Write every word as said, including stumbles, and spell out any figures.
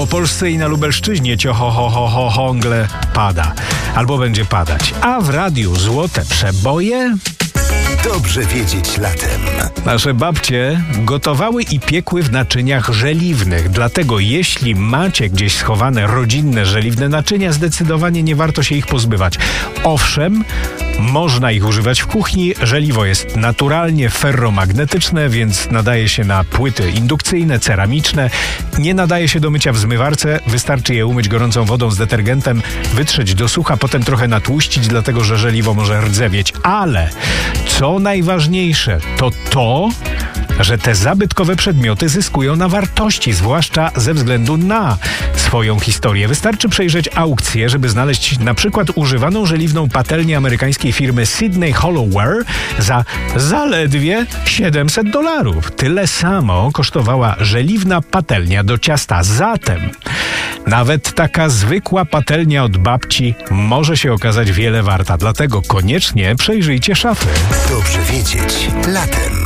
O Polsce i na Lubelszczyźnie cioho ho ho ho hongle pada. Albo będzie padać. A w radiu złote przeboje... Dobrze wiedzieć latem. Nasze babcie gotowały i piekły w naczyniach żeliwnych. Dlatego jeśli macie gdzieś schowane rodzinne żeliwne naczynia, zdecydowanie nie warto się ich pozbywać. Owszem, można ich używać w kuchni. Żeliwo jest naturalnie ferromagnetyczne, więc nadaje się na płyty indukcyjne, ceramiczne. Nie nadaje się do mycia w zmywarce. Wystarczy je umyć gorącą wodą z detergentem, wytrzeć do sucha, potem trochę natłuścić, dlatego że żeliwo może rdzewieć. Ale co najważniejsze, to to, że te zabytkowe przedmioty zyskują na wartości, zwłaszcza ze względu na swoją historię. Wystarczy przejrzeć aukcję, żeby znaleźć na przykład używaną żeliwną patelnię amerykańskiej firmy Sidney Hollowware za zaledwie siedemset dolarów. Tyle samo kosztowała żeliwna patelnia do ciasta. Zatem nawet taka zwykła patelnia od babci może się okazać wiele warta. Dlatego koniecznie przejrzyjcie szafy. Dobrze wiedzieć latem.